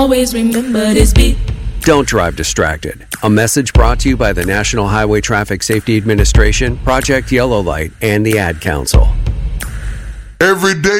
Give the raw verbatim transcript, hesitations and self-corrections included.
Always remember this beat. Don't drive distracted. A message brought to you by the National Highway Traffic Safety Administration, Project Yellow Light, and the Ad Council. Every day